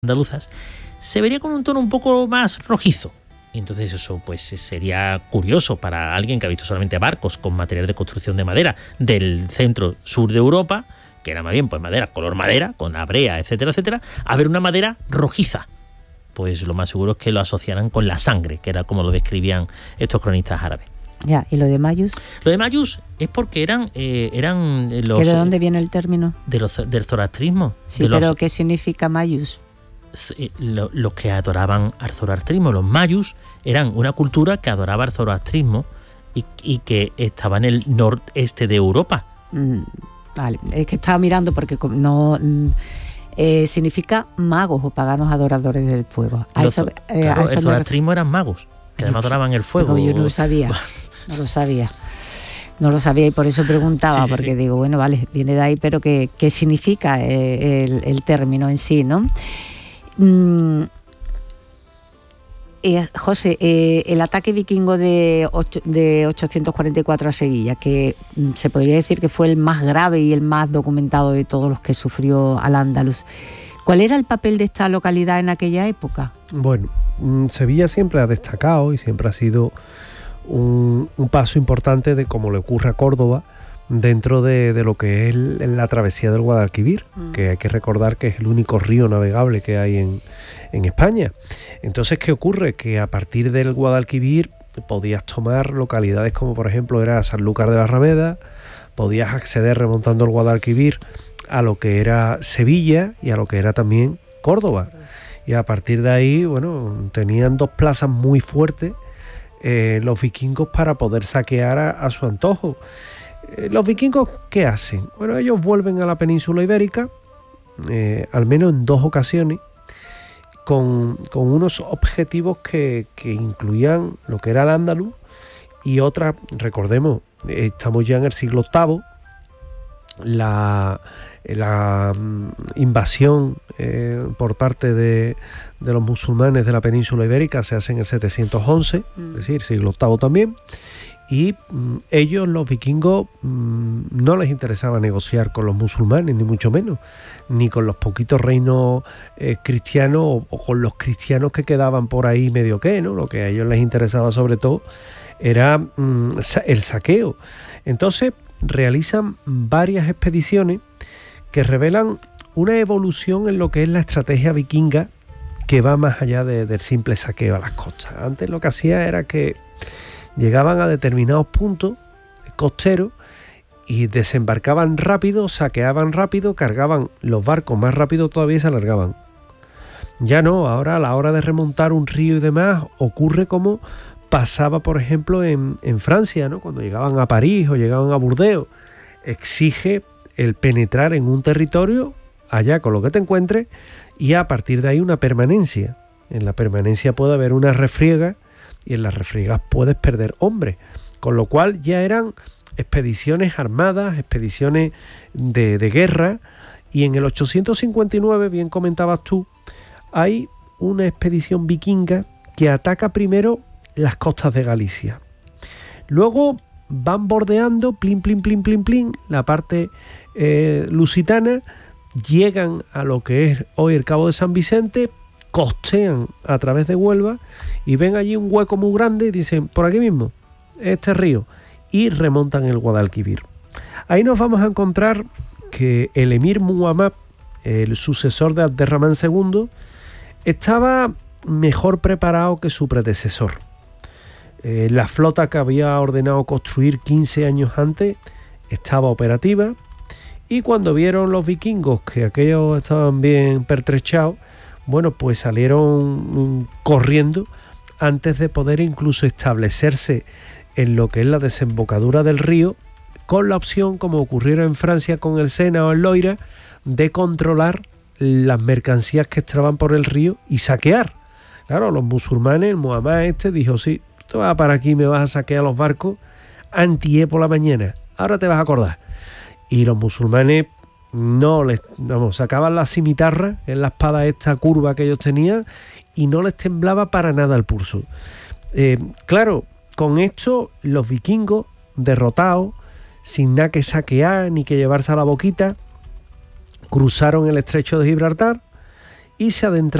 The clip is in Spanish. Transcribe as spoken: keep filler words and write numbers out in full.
andaluzas, se vería con un tono un poco más rojizo. Y entonces eso pues sería curioso para alguien que ha visto solamente barcos con material de construcción de madera del centro-sur de Europa, que era más bien pues madera, color madera, con la brea, etcétera, etcétera, a ver una madera rojiza. Pues lo más seguro es que lo asociaran con la sangre, que era como lo describían estos cronistas árabes. Ya, ¿y lo de Mayus? Lo de Mayus es porque eran eh, eran los... ¿De dónde viene el término? De los, del zoroastrismo. Sí, de pero los, ¿qué significa Mayus? Los lo que adoraban al zoroastrismo. Los mayus eran una cultura que adoraba al zoroastrismo y, y que estaba en el noreste de Europa. Mm, vale, es que estaba mirando porque no... Eh, significa magos o paganos adoradores del fuego. A Los, eso, eh, claro, a eso el zoroastrismo me... eran magos, que además adoraban el fuego. Digo, yo no lo sabía, no lo sabía. No lo sabía y por eso preguntaba, sí, sí, porque sí. digo, bueno, vale, viene de ahí, pero ¿qué, qué significa eh, el, el término en sí, no? Mm, eh, José, eh, el ataque vikingo de, ocho, de ochocientos cuarenta y cuatro a Sevilla, que mm, se podría decir que fue el más grave y el más documentado de todos los que sufrió Al-Ándalus. ¿Cuál era el papel de esta localidad en aquella época? Bueno, Sevilla siempre ha destacado y siempre ha sido un, un paso importante de cómo le ocurre a Córdoba dentro de, de lo que es el, la travesía del Guadalquivir, mm. que hay que recordar que es el único río navegable que hay en, en España. Entonces, ¿qué ocurre? Que a partir del Guadalquivir podías tomar localidades como por ejemplo era Sanlúcar de Barrameda, podías acceder remontando el Guadalquivir a lo que era Sevilla y a lo que era también Córdoba. Y a partir de ahí, bueno, tenían dos plazas muy fuertes eh, los vikingos para poder saquear a, a su antojo. ¿Los vikingos qué hacen? Bueno, ellos vuelven a la península ibérica, eh, al menos en dos ocasiones, con, con unos objetivos que, que incluían lo que era el Al-Ándalus y otras, recordemos, estamos ya en el siglo octavo, la, la invasión eh, por parte de, de los musulmanes de la península ibérica se hace en el setecientos once, mm. es decir, siglo octavo también. Y mmm, ellos, los vikingos, mmm, no les interesaba negociar con los musulmanes, ni mucho menos, ni con los poquitos reinos eh, cristianos o, o con los cristianos que quedaban por ahí medio que, ¿no? Lo que a ellos les interesaba sobre todo era mmm, el saqueo. Entonces realizan varias expediciones que revelan una evolución en lo que es la estrategia vikinga que va más allá de, del simple saqueo a las costas. Antes lo que hacía era que llegaban a determinados puntos costeros y desembarcaban rápido, saqueaban rápido, cargaban los barcos más rápido todavía y se alargaban. Ya no, ahora a la hora de remontar un río y demás ocurre como pasaba por ejemplo en, en Francia, ¿no? Cuando llegaban a París o llegaban a Burdeos. Exige el penetrar en un territorio allá con lo que te encuentres y a partir de ahí una permanencia. En la permanencia puede haber una refriega y en las refriegas puedes perder hombres, con lo cual ya eran expediciones armadas, expediciones de, de guerra, y en el ochocientos cincuenta y nueve, bien comentabas tú, hay una expedición vikinga que ataca primero las costas de Galicia. Luego van bordeando, plin, plin, plin, plin, plin, la parte eh, lusitana, llegan a lo que es hoy el Cabo de San Vicente, costean a través de Huelva y ven allí un hueco muy grande y dicen, por aquí mismo, este río, y remontan el Guadalquivir. Ahí nos vamos a encontrar que el emir Muhammad, el sucesor de Abderramán segundo, estaba mejor preparado que su predecesor. Eh, la flota que había ordenado construir quince años antes estaba operativa y cuando vieron los vikingos que aquellos estaban bien pertrechados, bueno, pues salieron corriendo antes de poder incluso establecerse en lo que es la desembocadura del río, con la opción, como ocurriera en Francia con el Sena o el Loira, de controlar las mercancías que entraban por el río y saquear. Claro, los musulmanes, el Muhammad este dijo, sí, tú vas para aquí, me vas a saquear los barcos, antié por la mañana, ahora te vas a acordar. Y los musulmanes no les, vamos, sacaban la cimitarra, que es la espada esta curva que ellos tenían, y no les temblaba para nada el pulso. Eh, claro, con esto los vikingos, derrotados, sin nada que saquear ni que llevarse a la boquita, cruzaron el estrecho de Gibraltar y se adentraron